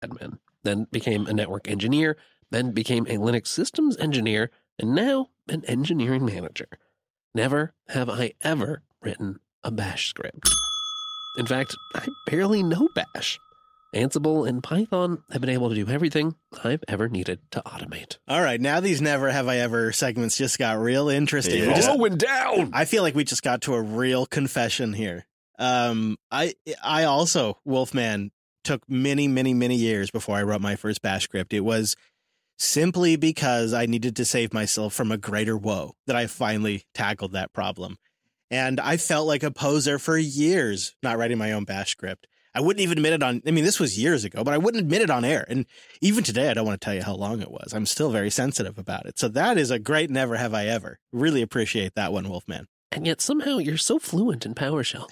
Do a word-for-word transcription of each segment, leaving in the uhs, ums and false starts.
admin, then became a network engineer, then became a Linux systems engineer, and now an engineering manager. Never have I ever written a bash script. In fact, I barely know bash. Ansible and Python have been able to do everything I've ever needed to automate. All right, now these never have I ever segments just got real interesting. Yeah. Just, Going down! I feel like we just got to a real confession here. Um, I I also, Wolfman, took many, many, many years before I wrote my first bash script. It was simply because I needed to save myself from a greater woe that I finally tackled that problem. And I felt like a poser for years not writing my own bash script. I wouldn't even admit it on, I mean, this was years ago, but I wouldn't admit it on air. And even today, I don't want to tell you how long it was. I'm still very sensitive about it. So that is a great never have I ever. Really appreciate that one, Wolfman. And yet somehow you're so fluent in PowerShell.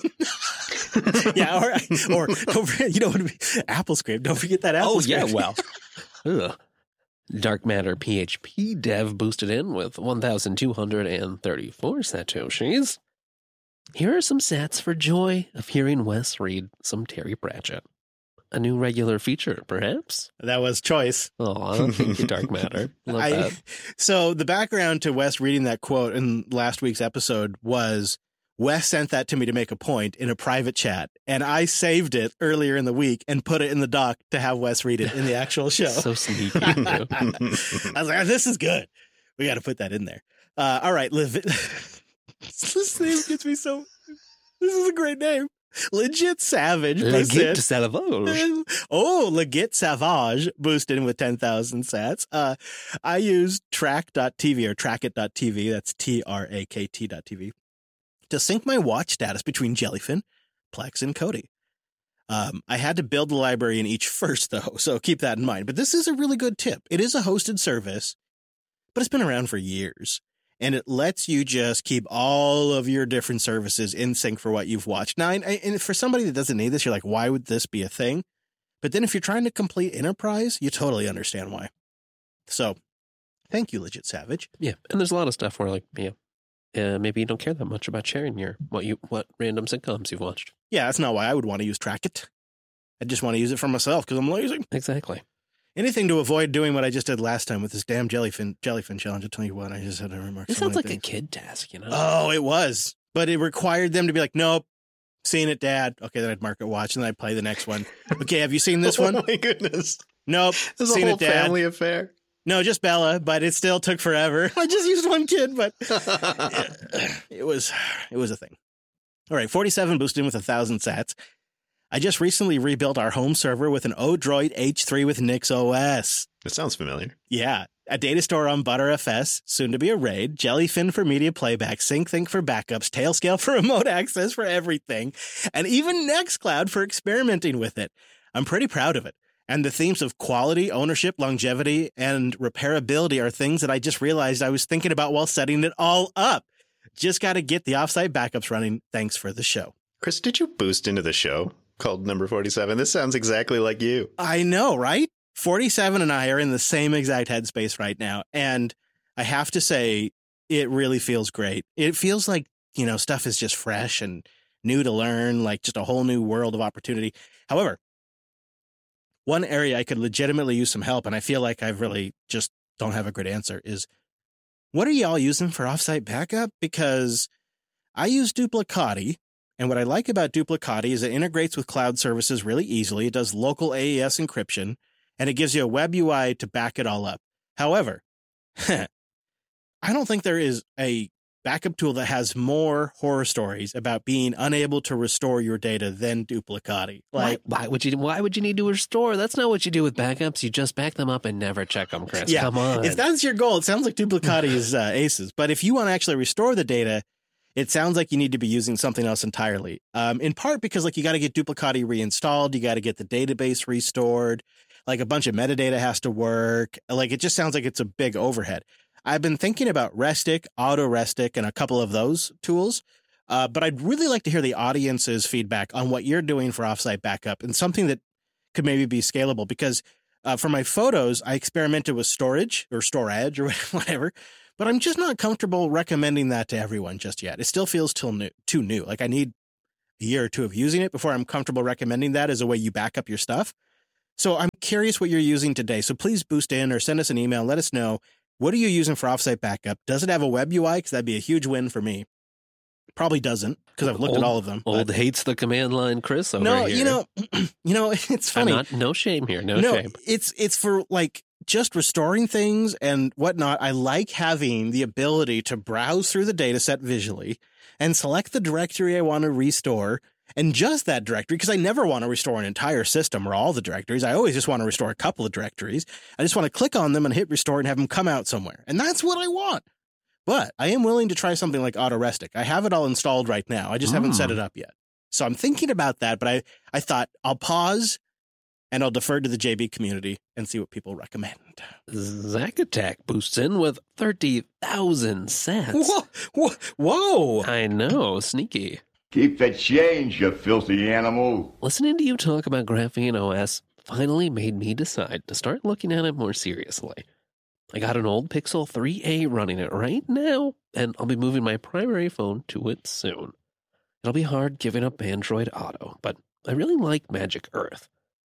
Yeah, or, or don't forget, you know, Apple script. Don't forget that Apple oh, script. yeah, well. Ugh. Dark Matter P H P dev boosted in with one thousand two hundred thirty-four satoshis. Here are some sats for joy of hearing Wes read some Terry Pratchett. A new regular feature, perhaps? That was choice. Oh, thank you, Dark Matter. Love I, that. So the background to Wes reading that quote in last week's episode was Wes sent that to me to make a point in a private chat, and I saved it earlier in the week and put it in the doc to have Wes read it in the actual show. So sneaky. I was like, oh, this is good. We got to put that in there. Uh, all right. Levi- this name gets me so... This is a great name. Legit Savage. Legit Savage. Oh, Legit Savage boosted in with ten thousand sats. Uh, I use track dot t v or trackit dot t v. That's T R A K T dot T V to sync my watch status between Jellyfin, Plex, and Kodi. Um, I had to build the library in each first, though, so keep that in mind. But this is a really good tip. It is a hosted service, but it's been around for years. And it lets you just keep all of your different services in sync for what you've watched. Now, and, and for somebody that doesn't need this, you're like, why would this be a thing? But then if you're trying to complete enterprise, you totally understand why. So thank you, Legit Savage. Yeah. And there's a lot of stuff where, like, yeah, uh, maybe you don't care that much about sharing your what you what random sitcoms you've watched. Yeah, that's not why I would want to use Trackit. I just want to use it for myself because I'm lazy. Exactly. Anything to avoid doing what I just did last time with this damn jellyfin jellyfin challenge. I'll tell you what, I just had to remark. It so sounds like things. a kid task, you know? Oh, it was. But it required them to be like, nope, seen it, Dad. Okay, then I'd mark it, watch, and then I'd play the next one. Okay, have you seen this one? Oh, my goodness. Nope, This is seen a whole it, Dad. family affair. No, just Bella, but it still took forever. I just used one kid, but it, it was it was a thing. All right, forty-seven boosted in with one thousand sats. I just recently rebuilt our home server with an Odroid H three with Nix O S. It sounds familiar. Yeah, a data store on ButterFS, soon to be a RAID, Jellyfin for media playback, SyncThink for backups, Tailscale for remote access for everything, and even Nextcloud for experimenting with it. I'm pretty proud of it. And the themes of quality, ownership, longevity, and repairability are things that I just realized I was thinking about while setting it all up. Just got to get the offsite backups running. Thanks for the show. Chris, did you boost into the show called Number forty-seven? This sounds exactly like you. I know, right? forty-seven and I are in the same exact headspace right now. And I have to say, it really feels great. It feels like, you know, stuff is just fresh and new to learn, like just a whole new world of opportunity. However, one area I could legitimately use some help, and I feel like I really just don't have a good answer, is what are y'all using for offsite backup? Because I use Duplicati, and what I like about Duplicati is it integrates with cloud services really easily. It does local A E S encryption, and it gives you a web U I to back it all up. However, I don't think there is a backup tool that has more horror stories about being unable to restore your data than Duplicati. Like, why, why would you? Why would you need to restore? That's not what you do with backups. You just back them up and never check them, Chris. yeah, Come on. if that's your goal, it sounds like Duplicati is uh, aces. But if you want to actually restore the data, it sounds like you need to be using something else entirely. Um, in part because like you got to get Duplicati reinstalled, you got to get the database restored, like a bunch of metadata has to work. Like it just sounds like it's a big overhead. I've been thinking about Restic, AutoRestic, and a couple of those tools, uh, but I'd really like to hear the audience's feedback on what you're doing for offsite backup and something that could maybe be scalable. Because uh, for my photos, I experimented with storage or storage or whatever, but I'm just not comfortable recommending that to everyone just yet. It still feels too new. Too new. Like I need a year or two of using it before I'm comfortable recommending that as a way you back up your stuff. So I'm curious what you're using today. So please boost in or send us an email. Let us know. What are you using for offsite backup? Does it have a web U I? Because that'd be a huge win for me. Probably doesn't, because I've looked old, at all of them. Old but... hates the command line Chris over no, here. you know, you know, it's funny. I'm not, no shame here. No, no shame. It's, it's for like just restoring things and whatnot. I like having the ability to browse through the data set visually and select the directory I want to restore. And just that directory, because I never want to restore an entire system or all the directories. I always just want to restore a couple of directories. I just want to click on them and hit restore and have them come out somewhere. And that's what I want. But I am willing to try something like Autorestic. I have it all installed right now. I just mm. haven't set it up yet. So I'm thinking about that. But I, I thought I'll pause and I'll defer to the J B community and see what people recommend. Zacatech boosts in with thirty thousand sats. Whoa, whoa, whoa. I know. Sneaky. Keep the change, you filthy animal. Listening to you talk about Graphene O S finally made me decide to start looking at it more seriously. I got an old Pixel three A running it right now, and I'll be moving my primary phone to it soon. It'll be hard giving up Android Auto, but I really like Magic Earth.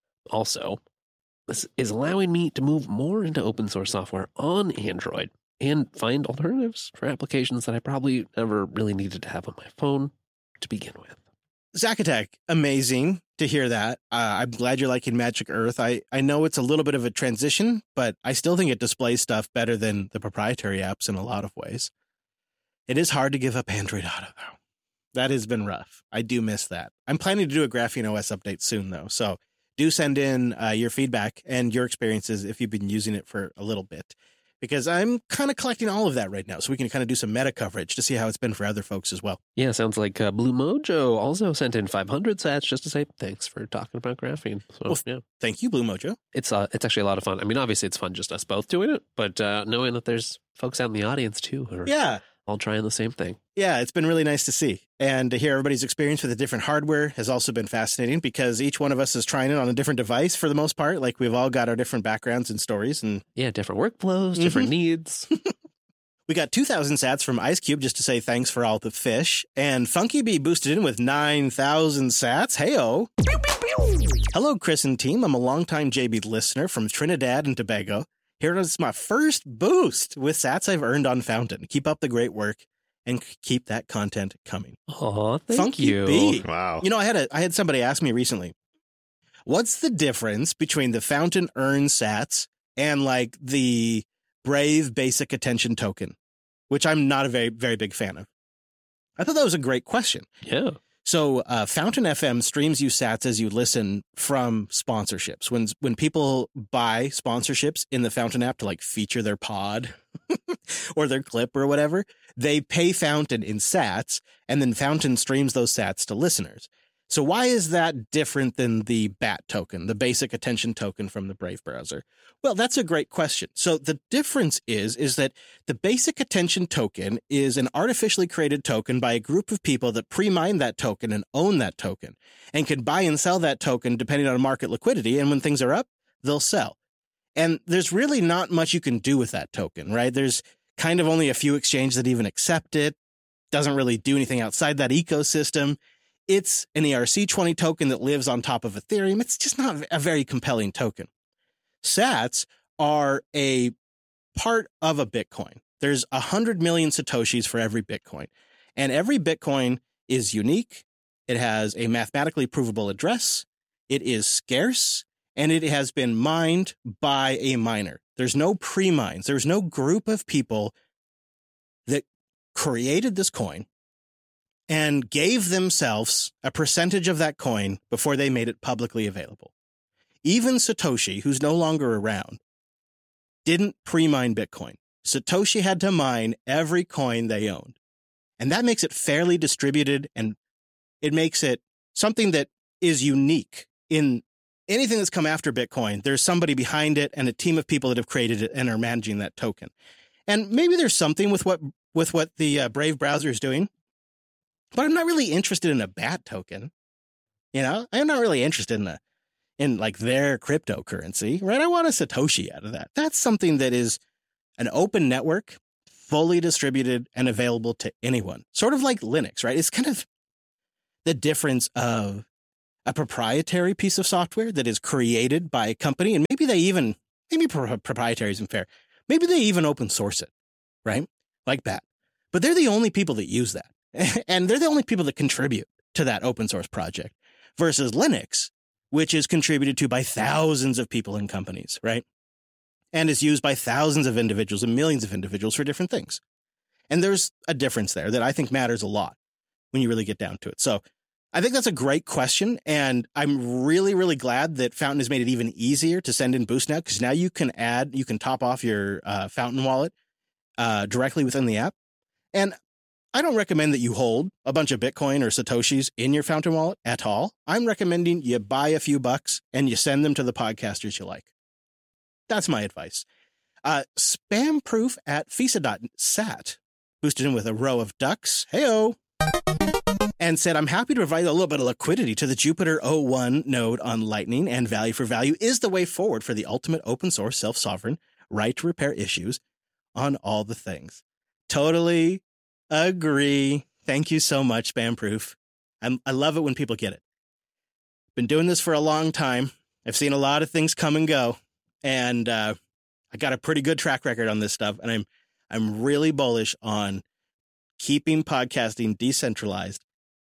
Also, this is allowing me to move more into open source software on Android and find alternatives for applications that I probably never really needed to have on my phone to begin with. Zacatech, amazing to hear that. Uh, I'm glad you're liking Magic Earth. I, I know it's a little bit of a transition, but I still think it displays stuff better than the proprietary apps in a lot of ways. It is hard to give up Android Auto, though. That has been rough. I do miss that. I'm planning to do a Graphene O S update soon, though, so do send in uh, your feedback and your experiences if you've been using it for a little bit, because I'm kind of collecting all of that right now so we can kind of do some meta coverage to see how it's been for other folks as well. Yeah, sounds like uh, Blue Mojo also sent in five hundred sats just to say thanks for talking about graphene. So, well, yeah. Thank you, Blue Mojo. It's uh, it's actually a lot of fun. I mean, obviously it's fun just us both doing it, but uh, knowing that there's folks out in the audience too who are yeah. all trying the same thing. Yeah, it's been really nice to see. And to hear everybody's experience with the different hardware has also been fascinating, because each one of us is trying it on a different device for the most part. Like, we've all got our different backgrounds and stories. And yeah, different workflows, mm-hmm. different needs. We got two thousand sats from Ice Cube just to say thanks for all the fish. And Funky Bee boosted in with nine thousand sats. Hey-o. Hello, Chris and team. I'm a longtime J B listener from Trinidad and Tobago. Here is my first boost with sats I've earned on Fountain. Keep up the great work and keep that content coming. Oh, thank Funky you. Bee. Wow. You know, I had a I had somebody ask me recently, what's the difference between the Fountain earn sats and like the Brave basic attention token, which I'm not a very, very big fan of. I thought that was a great question. Yeah. So uh, Fountain F M streams you sats as you listen from sponsorships. When when people buy sponsorships in the Fountain app to like feature their pod or their clip or whatever, they pay Fountain in sats, and then Fountain streams those sats to listeners. So why is that different than the B A T token, the basic attention token from the Brave browser? Well, that's a great question. So the difference is, is that the basic attention token is an artificially created token by a group of people that pre-mine that token and own that token and can buy and sell that token depending on market liquidity. And when things are up, they'll sell. And there's really not much you can do with that token, right? There's kind of only a few exchanges that even accept it. Doesn't really do anything outside that ecosystem. It's an E R C twenty token that lives on top of Ethereum. It's just not a very compelling token. Sats are a part of a Bitcoin. There's one hundred million Satoshis for every Bitcoin. And every Bitcoin is unique. It has a mathematically provable address. It is scarce. And it has been mined by a miner. There's no pre-mines. There's no group of people that created this coin and gave themselves a percentage of that coin before they made it publicly available. Even Satoshi, who's no longer around, didn't pre-mine Bitcoin. Satoshi had to mine every coin they owned. And that makes it fairly distributed, and it makes it something that is unique. In anything that's come after Bitcoin, there's somebody behind it and a team of people that have created it and are managing that token. And maybe there's something with what with what the uh, Brave browser is doing. But I'm not really interested in a B A T token. You know, I'm not really interested in a, in like their cryptocurrency, right? I want a Satoshi out of that. That's something that is an open network, fully distributed and available to anyone. Sort of like Linux, right? It's kind of the difference of a proprietary piece of software that is created by a company, and maybe they even, maybe pro- proprietary isn't fair. Maybe they even open source it, right? Like that. But they're the only people that use that. And they're the only people that contribute to that open source project versus Linux, which is contributed to by thousands of people and companies, right? And is used by thousands of individuals and millions of individuals for different things. And there's a difference there that I think matters a lot when you really get down to it. So I think that's a great question. And I'm really, really glad that Fountain has made it even easier to send in Boost now, because now you can add, you can top off your uh, Fountain wallet uh, directly within the app. And I don't recommend that you hold a bunch of Bitcoin or Satoshis in your Fountain wallet at all. I'm recommending you buy a few bucks and you send them to the podcasters you like. That's my advice. Uh, Spamproof at Fisa dot sat boosted in with a row of ducks. Heyo. And said, I'm happy to provide a little bit of liquidity to the Jupiter oh one node on Lightning, and value for value is the way forward for the ultimate open source self-sovereign right to repair issues on all the things. Totally agree. Thank you so much, Spamproof. I'm, I love it when people get it. Been doing this for a long time. I've seen a lot of things come and go, and uh, I got a pretty good track record on this stuff. And I'm I'm really bullish on keeping podcasting decentralized,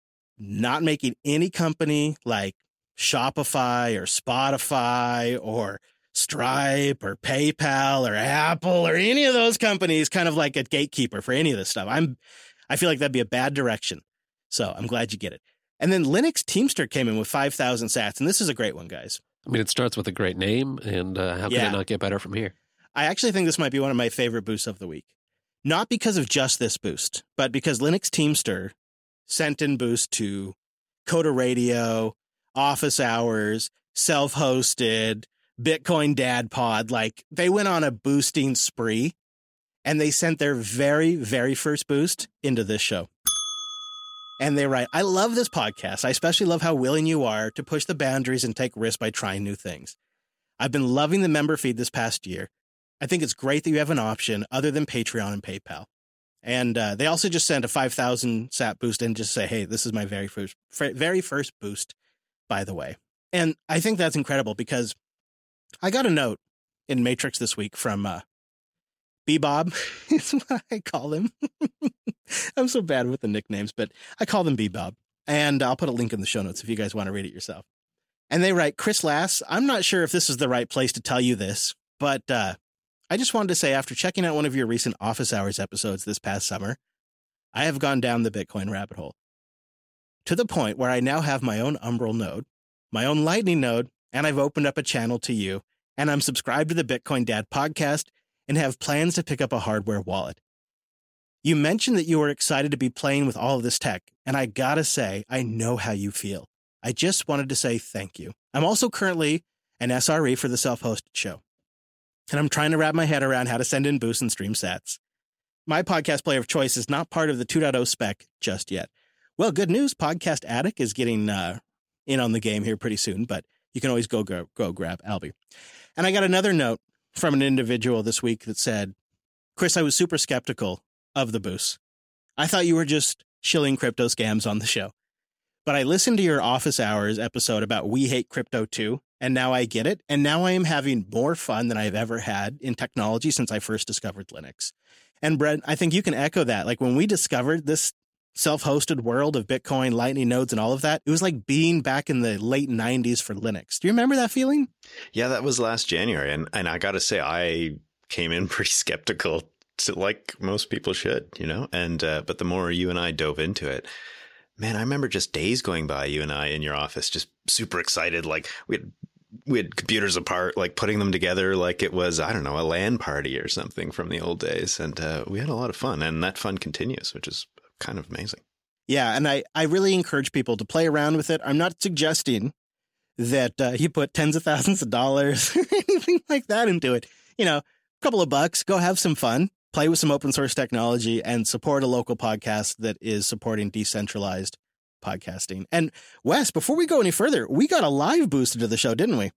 not making any company like Shopify or Spotify or Stripe or PayPal or Apple or any of those companies kind of like a gatekeeper for any of this stuff. I'm, I feel like that'd be a bad direction. So I'm glad you get it. And then Linux Teamster came in with five thousand sats. And this is a great one, guys. I mean, it starts with a great name, and uh, how can Yeah. it not get better from here? I actually think this might be one of my favorite boosts of the week. Not because of just this boost, but because Linux Teamster sent in boost to Coda Radio, Office Hours, Self-Hosted, Bitcoin Dad Pod. Like, they went on a boosting spree, and they sent their very, very first boost into this show. And they write, I love this podcast. I especially love how willing you are to push the boundaries and take risks by trying new things. I've been loving the member feed this past year. I think it's great that you have an option other than Patreon and PayPal. And uh, they also just sent a five thousand sat boost and just say, hey, this is my very first, very first boost, by the way. And I think that's incredible because I got a note in Matrix this week from uh, Bebob, is what I call him. I'm so bad with the nicknames, but I call them Bebob. And I'll put a link in the show notes if you guys want to read it yourself. And they write, Chris Lass, I'm not sure if this is the right place to tell you this, but uh, I just wanted to say, after checking out one of your recent Office Hours episodes this past summer, I have gone down the Bitcoin rabbit hole to the point where I now have my own Umbrel node, my own Lightning node, and I've opened up a channel to you, and I'm subscribed to the Bitcoin Dad podcast and have plans to pick up a hardware wallet. You mentioned that you were excited to be playing with all of this tech, and I gotta say, I know how you feel. I just wanted to say thank you. I'm also currently an S R E for the Self-Hosted Show, and I'm trying to wrap my head around how to send in boosts and stream sats. My podcast player of choice is not part of the two point oh spec just yet. Well, good news. Podcast Addict is getting uh, in on the game here pretty soon, but you can always go, go, go grab Albie. And I got another note from an individual this week that said, Chris, I was super skeptical of the boosts. I thought you were just shilling crypto scams on the show. But I listened to your Office Hours episode about We Hate Crypto too, and now I get it. And now I am having more fun than I've ever had in technology since I first discovered Linux. And Brett, I think you can echo that. Like when we discovered this self-hosted world of Bitcoin, Lightning nodes, and all of that, it was like being back in the late nineties for Linux. Do you remember that feeling? Yeah, that was last January. And, and I got to say, I came in pretty skeptical, to, like most people should, you know, and uh, but the more you and I dove into it, man, I remember just days going by, you and I in your office, just super excited. Like we had, we had computers apart, like putting them together like it was, I don't know, a LAN party or something from the old days. And uh, we had a lot of fun, and that fun continues, which is kind of amazing. Yeah. And I, I really encourage people to play around with it. I'm not suggesting that uh, you put tens of thousands of dollars, anything like that into it. You know, a couple of bucks, go have some fun. Play with some open source technology and support a local podcast that is supporting decentralized podcasting. And Wes, before we go any further, we got a live boost into the show, didn't we?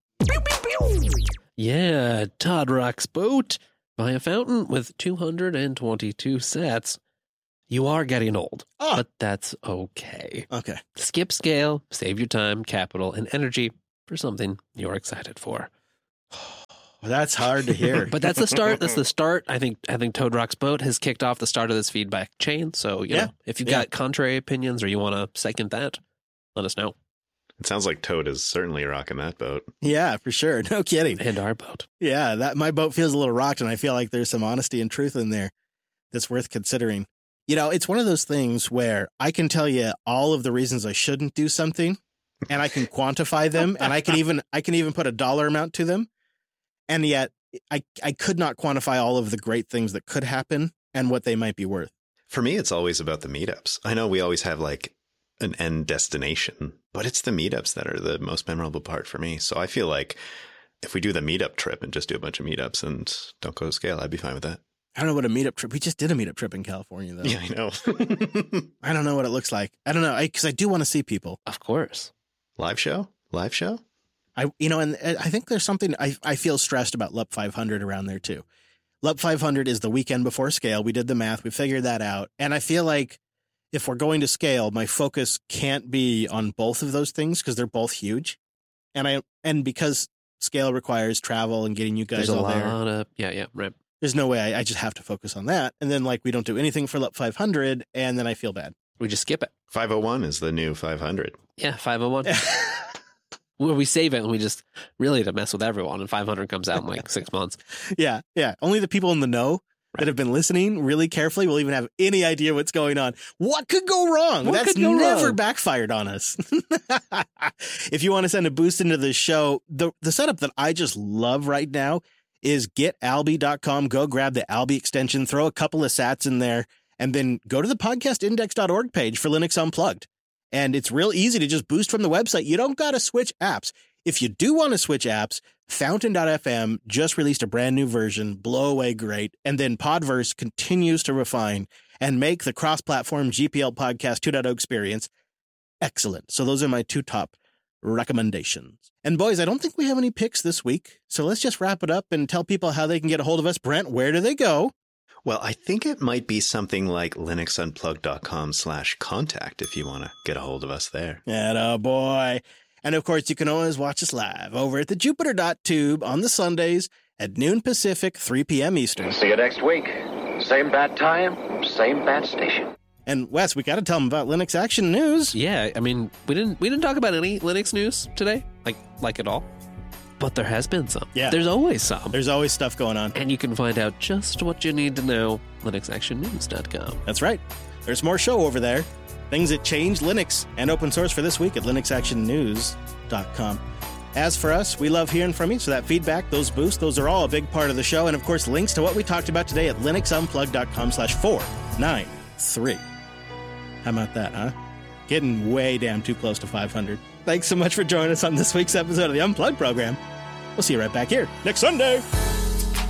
Yeah, Todd Rocks Boat by a Fountain with two hundred twenty-two sats. You are getting old, Oh. but that's okay. Okay. Skip scale, save your time, capital, and energy for something you're excited for. That's hard to hear. But that's the start. That's the start. I think I think Toad Rock's Boat has kicked off the start of this feedback chain. So, you Yeah. know, if you've Yeah. got contrary opinions or you want to second that, let us know. It sounds like Toad is certainly rocking that boat. Yeah, for sure. No kidding. And our boat. Yeah, that my boat feels a little rocked, and I feel like there's some honesty and truth in there that's worth considering. You know, it's one of those things where I can tell you all of the reasons I shouldn't do something, and I can quantify them, and I can even I can even put a dollar amount to them, and yet I I could not quantify all of the great things that could happen and what they might be worth. For me, it's always about the meetups. I know we always have like an end destination, but it's the meetups that are the most memorable part for me. So I feel like if we do the meetup trip and just do a bunch of meetups and don't go to scale, I'd be fine with that. I don't know what a meetup trip. We just did a meetup trip in California, though. Yeah, I know. I don't know what it looks like. I don't know because I, I do want to see people. Of course. Live show? Live show? I you know, and I think there's something I I feel stressed about L U P five hundred around there too. L U P five hundred is the weekend before scale. We did the math. We figured that out. And I feel like if we're going to scale, my focus can't be on both of those things because they're both huge. And I and because scale requires travel and getting you guys There's a all lot there, of, yeah, yeah, right. there's no way I, I just have to focus on that. And then like we don't do anything for L U P five hundred, and then I feel bad. We just skip it. five oh one is the new five hundred. Yeah, five oh one. Where we save it and we just really to mess with everyone, and five hundred comes out in like six months. Yeah, yeah. Only the people in the know Right. that have been listening really carefully will even have any idea what's going on. What could go wrong? What That's could go never wrong? backfired on us. If you want to send a boost into the show, the, the setup that I just love right now is get alby dot com. Go grab the Alby extension, throw a couple of sats in there, and then go to the podcast index dot org page for Linux Unplugged. And it's real easy to just boost from the website. You don't got to switch apps. If you do want to switch apps, Fountain dot f m just released a brand new version, blow away great. And then Podverse continues to refine and make the cross-platform G P L Podcast two point oh experience excellent. So those are my two top recommendations. And boys, I don't think we have any picks this week. So let's just wrap it up and tell people how they can get a hold of us. Brent, where do they go? Well, I think it might be something like linux unplugged dot com slash contact if you want to get a hold of us there. Atta boy. And of course, you can always watch us live over at the Jupiter dot tube on the Sundays at noon Pacific, three p.m. Eastern. See you next week. Same bat time, same bat station. And Wes, we got to tell them about Linux Action News. Yeah, I mean, we didn't we didn't talk about any Linux news today, like like at all. But there has been some. Yeah. There's always some. There's always stuff going on. And you can find out just what you need to know, linux action news dot com. That's right. There's more show over there. Things that change Linux and open source for this week at linux action news dot com. As for us, we love hearing from you, so that feedback, those boosts, those are all a big part of the show. And of course, links to what we talked about today at linux unplugged dot com slash four nine three. How about that, huh? Getting way damn too close to five hundred. Thanks so much for joining us on this week's episode of the Unplugged program. We'll see you right back here next Sunday.